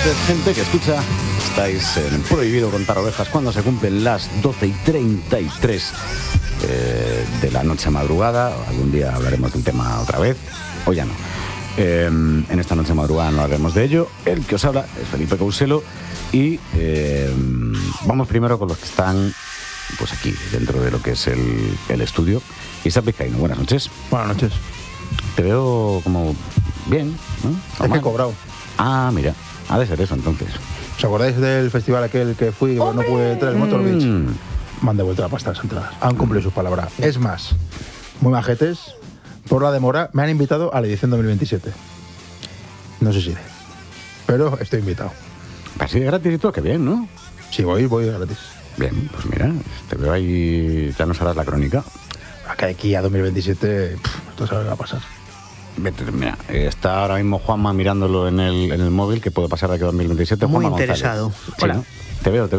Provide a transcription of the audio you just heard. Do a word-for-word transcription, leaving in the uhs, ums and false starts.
usted, gente que escucha. Estáis en Prohibido Contar Ovejas cuando se cumplen las doce y treinta y tres eh, de la noche madrugada. Algún día hablaremos del tema otra vez, o ya no. Eh, en esta noche madrugada no hablaremos de ello. El que os habla es Felipe Couselo y eh, vamos primero con los que están pues aquí, dentro de lo que es el, el estudio. Isaac Vizcaíno, buenas noches. Buenas noches. Te veo como bien, ¿no? Es que he cobrado. Ah, mira, ha de ser eso entonces. ¿Os acordáis del festival aquel que fui y no pude traer el Motor Beach? Mm. Me han devuelto la pasta de las entradas. Han cumplido sus palabras. Es más, muy majetes, por la demora, me han invitado a la edición dos mil veintisiete. No sé si iré, pero estoy invitado. Así de gratis y todo, qué bien, ¿no? Si voy, voy gratis. Bien, pues mira, te veo ahí, ya nos harás la crónica. Acá de aquí a dos mil veintisiete, pff, esto sabe qué va a pasar. Vete, mira, está ahora mismo Juanma mirándolo en el, en el móvil, que puede pasar de aquí a dos mil veintisiete. Muy Juanma interesado. González. Sí, Hola. ¿no? Te veo, te veo.